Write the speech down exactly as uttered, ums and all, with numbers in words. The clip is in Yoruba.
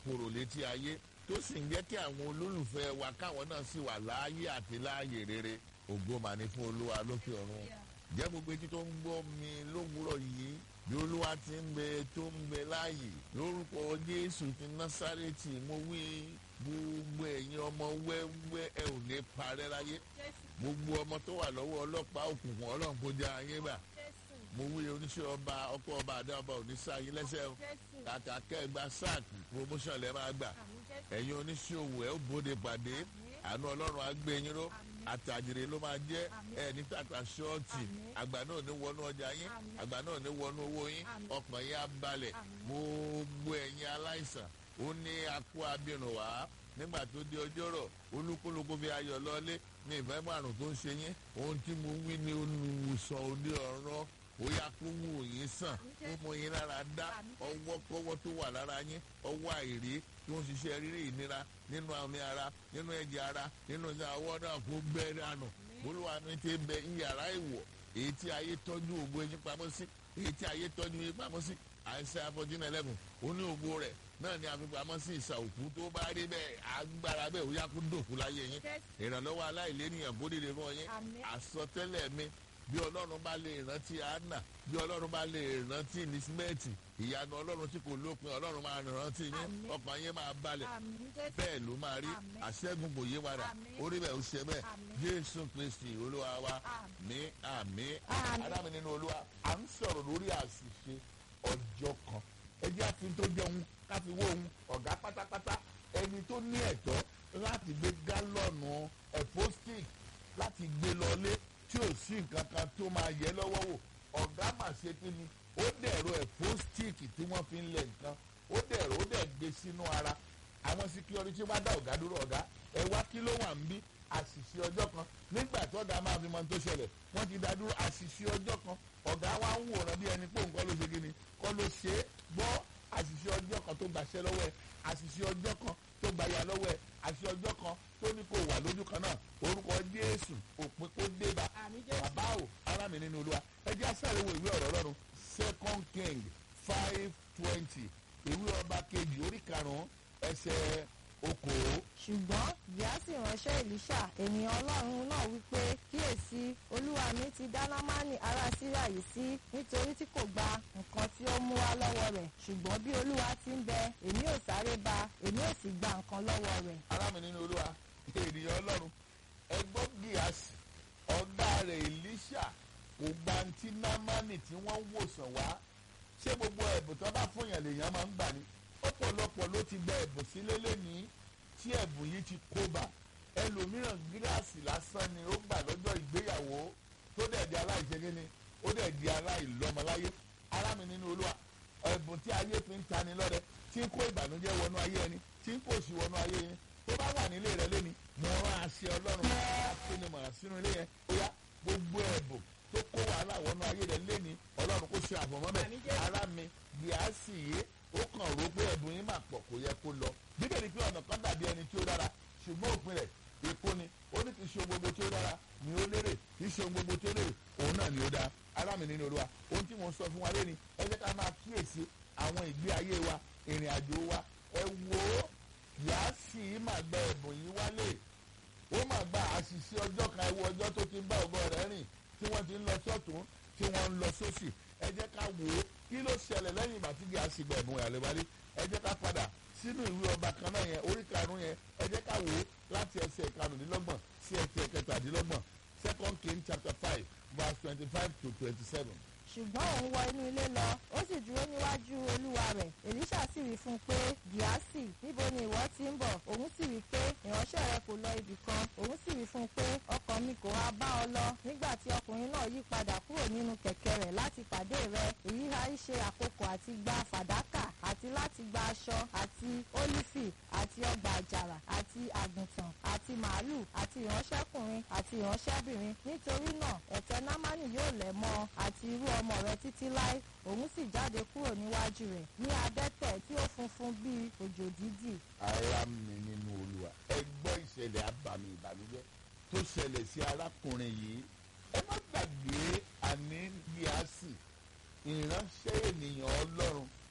korò létí ayé tó sì ń jẹ́ kí àwọn olólùfẹ́ wa káwọn náà sì wà láàyè àti láàyè rere. Ògo mà ní fún Olúwa lókè ọ̀run. Jẹ́ gbogbo etí tó ń gbọ́ mi lówùúrọ̀ yìí bí Olúwa ti ń bẹ tó ń bẹ láàyè lórúkọ Jésù ti Násárẹ́tì mo wí gbogbo ẹ̀yin ọmọ wẹ́wẹ́ ẹ ò ní parẹ́ láyé. Gbogbo ọmọ tó wà lọ́wọ́ ọlọ́pàá òkùnkùn Ọlọ́run kó já ayé bà. Mo wí oníṣẹ́ ọba ọkọ ọba àdá ọba òníṣà yín lẹ́sẹ̀ o. Kàkà kẹ́gbà sáàkì promotion lẹ́ máa gbà. Ẹ̀yin oníṣẹ́ òwò ẹ̀ ó bóde pàdé. Àánú Ọlọ́run á gbé yín ró. Àtàjèrè ló máa jẹ́ ẹ ní tàkà ṣọ́ọ̀tì. Àgbà náà ní wọnú ọjà yín. Àgbà náà ní wọnú owó yín. Ọkàn yín á balẹ̀. Gbogbo ẹ̀yin aláìsàn ó ní akó abirùn wá nígbà tó di ọjọ́rọ̀ olúkúlùkù fi ayọ̀ lọ́lé ní ìfẹ́ márùn tó ń ṣe yín. Ohun tí mo wí ní olùwòsàn òde ọ̀rọ̀ ó yá kó wù yín sàn kó mọ yín lára dá ọwọ́ kọ́wọ́ tó wà lára yín ọwọ́ àìrí tó ń ṣiṣẹ́ rírí ìnira nínú àmì ara nínú ẹ̀jẹ̀ ara nínú ìṣe àwọ̀ náà kó gbẹ́ dànù. Olúwa mi ti bẹ iyàrá ìwọ̀ èyí tí ayé tọ́jú ògbó yín pamọ́ sí èyí tí ayé tọ́jú yín pamọ́ sí àìsàn àfọ̀jìnà ẹlẹ́gùn ó ní ògbó rẹ̀ náà ni àfipamọ́ sí ìsà òkú tó bá rí bẹ́ẹ̀ agbára bẹ́ẹ̀ ó yá kó dòkú láyé yín. Ìrànlọ́wọ́ aláìlénìyàn kó dìde fún yín. Àsọtẹ́lẹ̀ mi bí Ọlọ́run bá lè rántí Anna bí Ọlọ́run bá lè rántí Elizabeth ìyanu Ọlọ́run tí kò lópin Ọlọ́run máa rántí yín ọkàn yín máa balẹ̀ bẹ́ẹ̀ ló máa rí àṣẹ́gun kò yé padà orí bẹ́ẹ̀ ó ṣe bẹ́ẹ̀ Jésù Kristi Olúwa wa ní àmín. Ará mi nínú Olúwa à ń sọ̀rọ̀ lórí àṣìṣe ọjọ́ kan ẹ jẹ́ àfi tó jẹun káfi wó ohun ọ̀gá pátápátá ẹni tó ní ẹ̀tọ́ láti gbé gálọ̀nù epostic láti gbé lọlé tí ò sí nǹkan kan tó máa yẹ lọ́wọ́ wò ọ̀gá mà ṣe kí ni ó dẹ̀rọ epostic tí wọ́n fi ń lẹ̀ nǹkan ó dẹ̀rọ ó dẹ̀ gbé sínú ara àwọn security wá dá ọ̀gá dúró ọ̀gá ẹ wá kí ló wà ń bí àṣìṣe ọjọ́ kan nígbà tí ọ̀gá máa fi mọ tó ṣẹlẹ̀ wọ́n ti dá dúró àṣìṣe ọjọ́ kan ọ̀gá wa ń wòran bí ẹni pé òun kọ́ ló ṣe kí ni kọ́ ló ṣe é gbọ́ àṣìṣe ọjọ́ kan tó gbàṣẹ lọ́wọ́ ẹ àṣìṣe ọjọ́ kan tó gbàyà lọ́wọ́ ẹ àṣìṣe ọjọ́ kan tó ní kó wà lójú kan náà orúkọ Jésù òpin kó dé bá bàbá o ará mi nínú Olúwa ẹ jẹ́ sáré wo ìwé ọ̀rọ̀ Ọlọ́run Second King five twenty ìwé ọba kejì orí karùn-ún ẹsẹ̀ okòó. Ṣùgbọ́n Gíásì ránṣẹ́ Èlíṣà ènìyàn Ọlọ́run náà wípé kíyèsí olúwa mi ti dá Námánì ará Síríà yìí sí nítorí tí kò gba nǹkan tí ó mú wá lọ́wọ́ rẹ̀ ṣùgbọ́n bí olúwa ti ń bẹ èmi ò sáré bá èmi ò sì gba nǹkan lọ́wọ́ rẹ̀. Ará mi nínú Olúwa ènìyàn Ọlọ́run ẹ gbọ́ Gíásì ọ̀gá rẹ̀ Èlíṣà kò gba ti Námánì tí wọ́n wòsàn wá ṣé gbogbo ẹ̀bùn tó bá fún yàn lèèyàn máa ń gbà ní ọ̀pọ̀lọpọ̀ ló ti gba ẹ̀bùn sílé lẹ́ni tí ẹ̀bùn yìí ti kó bá ẹlòmíràn gíláàsì lásán ni ó gbà lọ́jọ́ ìgbéyàwó tó dẹ̀ di aláìṣẹ́gé ni ó dẹ̀ di aláìlọ́mọláyé. Ará mi nínú Olúwa ẹ̀bùn tí ayé fi ń tani lọ́rẹ tí ń kó ìbànújẹ́ wọnú ayé ẹni tí ń kó òṣì wọnú ayé yẹn tó bá wà nílé rẹ lẹ́ni mo rán àṣẹ Ọlọ́run àti mọ̀ràn sínú ilé yẹn ó yá gbogbo ẹ̀bùn tó kó wàhálà wọnú ayé rẹ lẹ́ni Ọlọ́run kó ṣe àfọ̀mọ́ bẹ́ẹ̀. Ará mi Gíásì yìí ó kàn rò pé ẹ̀bùn yín mà pọ̀ kò yẹ kó lọ bíbélì pé ọ̀nà kan dàbí ẹni tí ó dára ṣùgbọ́n òpin rẹ̀ èkó ni ó ní kì í ṣe ohun gbogbo tí ó dára ni ó lérè kì í ṣe ohun gbogbo tí ó lérè òun náà ni ó dáa. Ará mi nínú Olúwa ohun tí mo ń sọ fún wa lẹ́ni ẹ jẹ́ ká máa kíyèsí àwọn ìgbé ayé wa ìrìn àjò wa ẹ wo Gíásì mà gba ẹ̀bùn yìí wálé ó mà gba àṣìṣe ọjọ́ kan ẹ wo ọjọ́ tó ti ń bá ọgọ́ rẹ̀ rìn tí wọ́n ti ń lọ sọ́tún tí wọ́n ń lọ sósì ẹ jẹ́ ká wò ó kí ló ṣẹlẹ̀ lẹ́yìn ìgbà tí Gíásì gba ẹ̀bùn ìyàlẹ́ wálé ẹ jẹ́ ká padà sínú ìwé ọba kan náà yẹn orí karùn-ún yẹn ẹ jẹ́ ká wò ó láti ẹsẹ̀ ìkarùndínlọ́gbọ̀n sí ẹsẹ̀ kẹtàdínlọ́gbọ̀n Second King chapter five verse twenty-five to twenty-seven. Ṣùgbọ́n òun wọ inú ilé lọ ó sì dúró níwájú olúwa rẹ̀ Èlíṣà sì wí fún un pé Gíásì níbo ni ìwọ ti ń bọ̀ òun sì wí pé ìránṣẹ́ rẹ kò lọ ibì kan òun sì wí fún un pé ọkàn mi kò wá bá ọ lọ nígbà tí ọkùnrin náà yí padà kúrò nínú kẹ̀kẹ́ rẹ̀ láti pàdé rẹ èyí ha í ṣe àkókò àti gba fàdákà àti láti gba aṣọ àti ólífì àti ọgbà àjàrà àti àgùntàn àti màálù àti ìránṣẹ́kùnrin àti ìránṣẹ́bìnrin nítorí náà ẹ̀tẹ́ Námánì yóò lẹ̀ mọ́ àti irú ọmọ rẹ̀ títí láé òun sì jáde kúrò níwájú rẹ̀ ní adẹ́tẹ̀ tí ó funfun bíi òjò dídì. Ará mi nínú Olúwa ẹ gbọ́ ìṣẹ̀lẹ̀ abàmì ìbànújẹ́ tó ṣẹlẹ̀ sí arákùnrin yìí ẹ má gbàgbé àní Gíásì ìránṣẹ́ ènìyàn Ọlọ́run